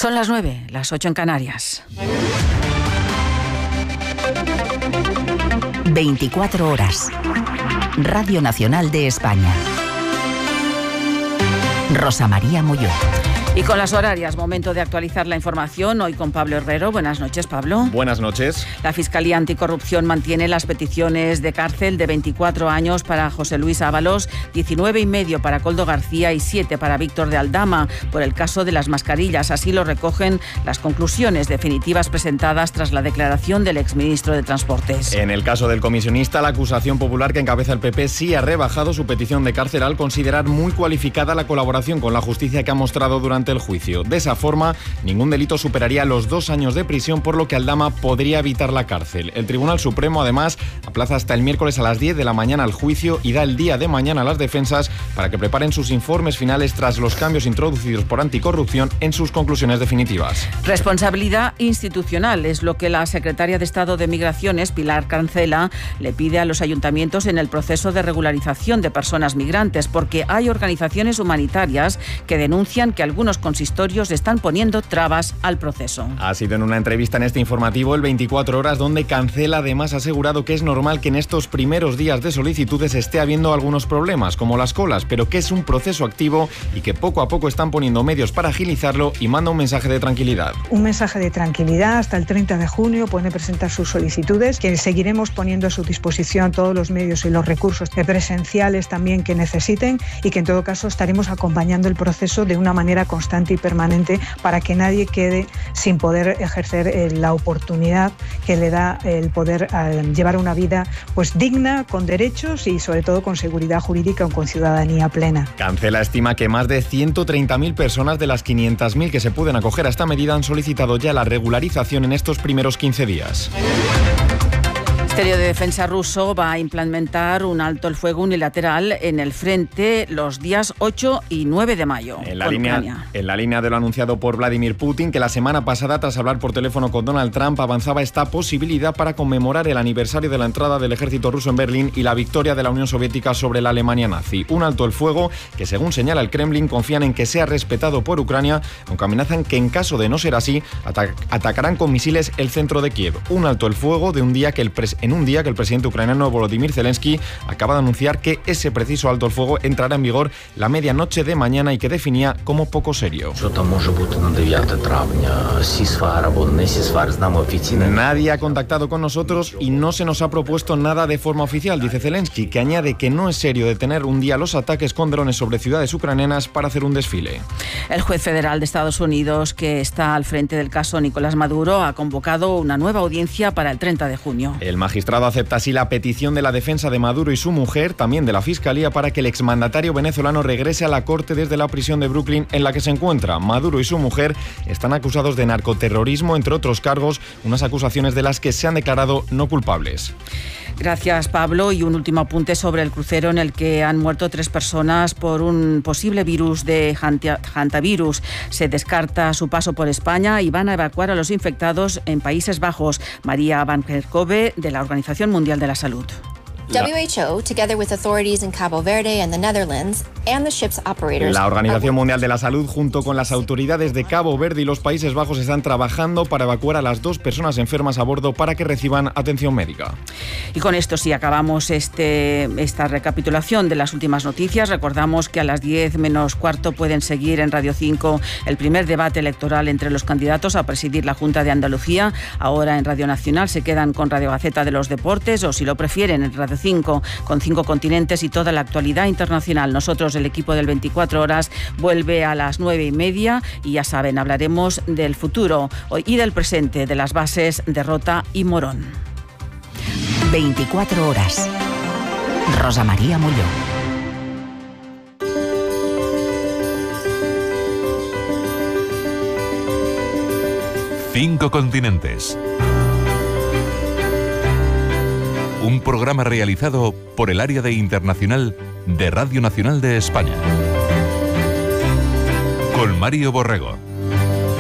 Son las 9, las 8 en Canarias. 24 horas. Radio Nacional de España. Rosa María Molló. Y con las horarias, momento de actualizar la información. Hoy con Pablo Herrero. Buenas noches, Pablo. Buenas noches. La Fiscalía Anticorrupción mantiene las peticiones de cárcel de 24 años para José Luis Ábalos, 19 y medio para Koldo García y 7 para Víctor de Aldama por el caso de las mascarillas. Así lo recogen las conclusiones definitivas presentadas tras la declaración del exministro de Transportes. En el caso del comisionista, la acusación popular que encabeza el PP sí ha rebajado su petición de cárcel al considerar muy cualificada la colaboración con la justicia que ha mostrado durante el juicio. De esa forma, ningún delito superaría los 2 años de prisión, por lo que Aldama podría evitar la cárcel. El Tribunal Supremo, además, aplaza hasta el miércoles a las 10 de la mañana el juicio y da el día de mañana a las defensas para que preparen sus informes finales tras los cambios introducidos por Anticorrupción en sus conclusiones definitivas. Responsabilidad institucional es lo que la secretaria de Estado de Migraciones, Pilar Cancela, le pide a los ayuntamientos en el proceso de regularización de personas migrantes, porque hay organizaciones humanitarias que denuncian que algunos consistorios están poniendo trabas al proceso. Ha sido en una entrevista en este informativo el 24 horas donde Cancela además ha asegurado que es normal que en estos primeros días de solicitudes esté habiendo algunos problemas, como las colas, pero que es un proceso activo y que poco a poco están poniendo medios para agilizarlo, y manda un mensaje de tranquilidad. Un mensaje de tranquilidad. Hasta el 30 de junio pueden presentar sus solicitudes, que seguiremos poniendo a su disposición todos los medios y los recursos presenciales también que necesiten, y que en todo caso estaremos acompañando el proceso de una manera constante y permanente para que nadie quede sin poder ejercer la oportunidad que le da el poder llevar una vida pues digna, con derechos y sobre todo con seguridad jurídica o con ciudadanía plena. Cancela estima que más de 130.000 personas de las 500.000 que se pueden acoger a esta medida han solicitado ya la regularización en estos primeros 15 días. El Ministerio de Defensa ruso va a implementar un alto el fuego unilateral en el frente los días 8 y 9 de mayo. En la línea de lo anunciado por Vladimir Putin, que la semana pasada, tras hablar por teléfono con Donald Trump, avanzaba esta posibilidad para conmemorar el aniversario de la entrada del ejército ruso en Berlín y la victoria de la Unión Soviética sobre la Alemania nazi. Un alto el fuego que, según señala el Kremlin, confían en que sea respetado por Ucrania, aunque amenazan que en caso de no ser así, atacarán con misiles el centro de Kiev. Un alto el fuego de un día que el presidente ucraniano Volodymyr Zelensky acaba de anunciar que ese preciso alto el fuego entrará en vigor la medianoche de mañana y que definía como poco serio. Nadie ha contactado con nosotros y no se nos ha propuesto nada de forma oficial, dice Zelensky, que añade que no es serio detener un día los ataques con drones sobre ciudades ucranianas para hacer un desfile. El juez federal de Estados Unidos, que está al frente del caso Nicolás Maduro, ha convocado una nueva audiencia para el 30 de junio. El magistrado acepta así la petición de la defensa de Maduro y su mujer, también de la Fiscalía, para que el exmandatario venezolano regrese a la corte desde la prisión de Brooklyn en la que se encuentra. Maduro y su mujer están acusados de narcoterrorismo, entre otros cargos, unas acusaciones de las que se han declarado no culpables. Gracias, Pablo. Y un último apunte sobre el crucero en el que han muerto 3 personas por un posible virus de hantavirus. Se descarta su paso por España y van a evacuar a los infectados en Países Bajos. María Van Kerkhove, de la Organización Mundial de la Salud. WHO, together with authorities in Cabo Verde and the Netherlands, and the ship's operators. La Organización Mundial de la Salud, junto con las autoridades de Cabo Verde y los Países Bajos, están trabajando para evacuar a las 2 personas enfermas a bordo para que reciban atención médica. Y con esto sí acabamos esta recapitulación de las últimas noticias. Recordamos que a las 10 menos cuarto pueden seguir en Radio 5 el primer debate electoral entre los candidatos a presidir la Junta de Andalucía. Ahora en Radio Nacional se quedan con Radio Gaceta de los Deportes, o si lo prefieren en Radio 5, con 5 continentes y toda la actualidad internacional. Nosotros, el equipo del 24 horas, vuelve a las 9:30 y ya saben, hablaremos del futuro y del presente, de las bases de Rota y Morón. 24 horas. Rosa María Molló. Cinco continentes. Un programa realizado por el Área de Internacional de Radio Nacional de España. Con Mario Borrego.